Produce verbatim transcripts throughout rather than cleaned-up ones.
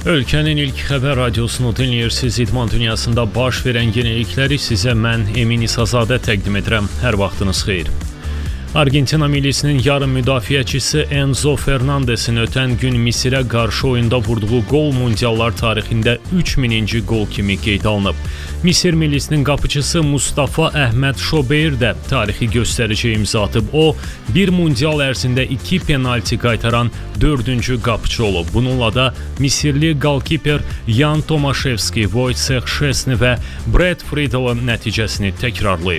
Ölkənin ilk xəbər radiosunu dinləyirsiniz. İdman dünyasında baş verən yenilikləri sizə mən Emin İsazadə təqdim edirəm. Hər vaxtınız xeyir. Argentina millisinin yarım müdafiəçisi Enzo Fernandezin ötən gün Misirə qarşı oyunda vurduğu qol mundiallar tarixində üç mininci qol kimi qeydə alınıb. Misir millisinin qapıcısı Mustafa Əhməd Şobeyr də tarixi göstərici imza atıb. O, bir mundial ərzində iki penalti qaytaran dördüncü qapıcı olub. Bununla da Misirli qalkiper Yan Tomaşevski, Wojciech Szczesny və Brad Friedel nəticəsini təkrarlayıb.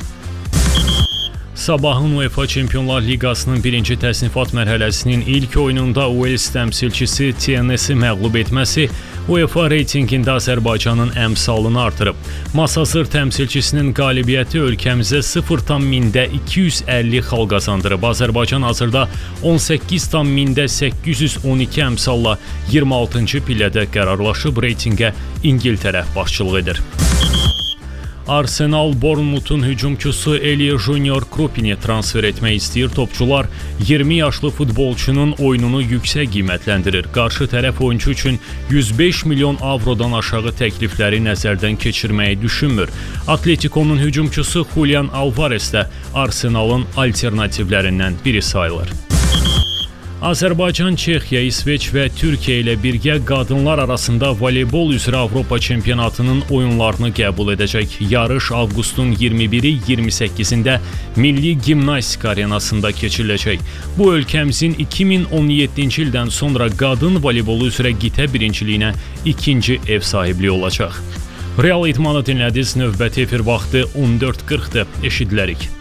Sabahın UEFA Çempionlar Liqasının birinci təsnifat mərhələsinin ilk oyununda Wales təmsilçisi T N S-i məğlub etməsi UEFA reytingində Azərbaycanın əmsalını artırıb. Masazır təmsilçisinin qalibiyyəti ölkəmizə sıfır tam mində iki yüz əlli xal qazandırıb. Azərbaycan hazırda on səkkiz tam mində səkkiz yüz on iki əmsalla iyirmi altıncı pillədə qərarlaşıb, reytingə İngiltərə başçılıq edir. Arsenal Bournemouth'un hücumçusu Elie Junior Krupini transfer etmək istəyir. Topçular iyirmi yaşlı futbolçunun oyununu yüksək qiymətləndirir. Qarşı tərəf oyuncu üçün yüz beş milyon avrodan aşağı təklifləri nəzərdən keçirməyi düşünmür. Atletico'nun hücumçusu Julian Alvarez də Arsenalın alternativlərindən biri sayılır. Azərbaycan, Çexiya, İsveç və Türkiyə ilə birgə qadınlar arasında voleybol üzrə Avropa çempionatının oyunlarını qəbul edəcək. Yarış avqustun iyirmi biri iyirmi səkkizində Milli Gimnastika Arenasında keçiriləcək. Bu ölkəmizin iki min on yeddinci ildən sonra qadın voleybolu üzrə qitə birinciliyinə ikinci ev sahibliyi olacaq. Real İdmanı dinlədiniz. Növbəti efir vaxtı on dörd qırxdır. Eşidilərik.